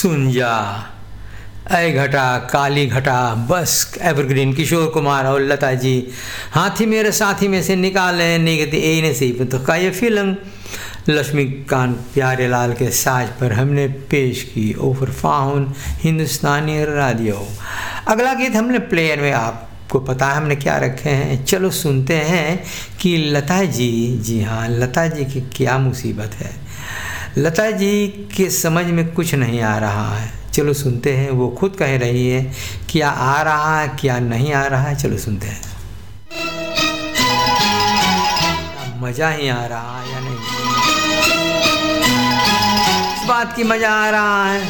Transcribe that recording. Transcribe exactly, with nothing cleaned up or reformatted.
सुन जा ऐ घटा काली घटा, बस एवरग्रीन किशोर कुमार और लता जी। हाथी मेरे साथी में से निकाले निगति ए नसीब, तो का ये फिल्म लक्ष्मीकांत प्यारेलाल के साज पर हमने पेश की ओवर फाउन हिंदुस्तानी रेडियो। अगला गीत हमने प्लेयर में आपको पता है हमने क्या रखे हैं, चलो सुनते हैं कि लता जी, जी हाँ लता जी की क्या मुसीबत है। लता जी के समझ में कुछ नहीं आ रहा है, चलो सुनते हैं। वो खुद कह रही है क्या आ रहा है क्या नहीं आ रहा है, चलो सुनते हैं। मज़ा ही आ रहा है या नहीं, इस बात की मज़ा आ रहा है